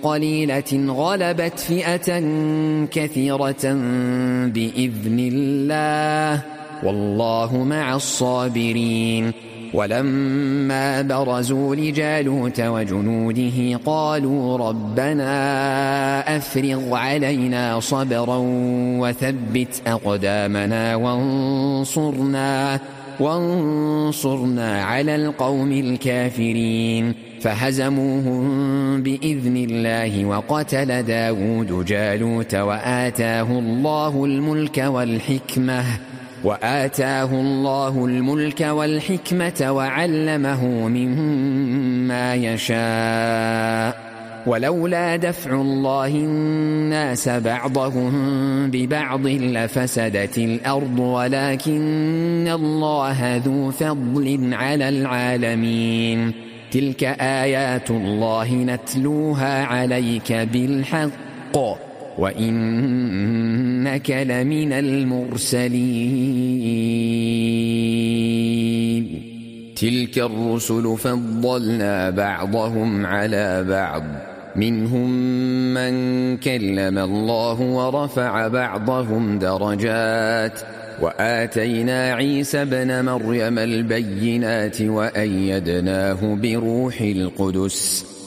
قليلة غلبت فئة كثيرة بإذن الله والله مع الصابرين. ولما برزوا لجالوت وجنوده قالوا ربنا أفرغ علينا صبرا وثبت أقدامنا وانصرنا على القوم الكافرين. فهزموهم بإذن الله وقتل داود جالوت وآتاه الله الملك والحكمة وعلمه مما يشاء. ولولا دفع الله الناس بعضهم ببعض لفسدت الأرض ولكن الله ذو فضل على العالمين. تلك آيات الله نتلوها عليك بالحق وإنك لمن المرسلين. تلك الرسل فضلنا بعضهم على بعض منهم من كلم الله ورفع بعضهم درجات وآتينا عيسى ابن مريم البينات وأيدناه بروح القدس